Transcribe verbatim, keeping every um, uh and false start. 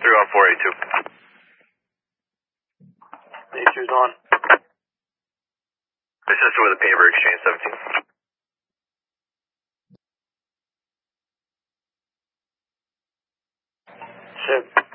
three one four eight two. eight two's on. Assisted with a paper exchange seventeen. Ship.